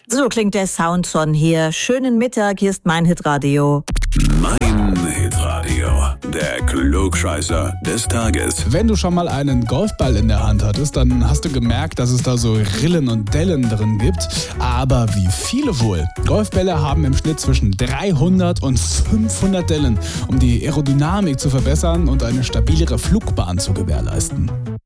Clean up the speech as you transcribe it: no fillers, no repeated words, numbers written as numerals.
So klingt der Soundson hier. Schönen Mittag, hier ist mein Hitradio. Mein Hitradio, der Klugscheißer des Tages. Wenn du schon mal einen Golfball in der Hand hattest, dann hast du gemerkt, dass es da so Rillen und Dellen drin gibt. Aber wie viele wohl? Golfbälle haben im Schnitt zwischen 300 und 500 Dellen, um die Aerodynamik zu verbessern und eine stabilere Flugbahn zu gewährleisten.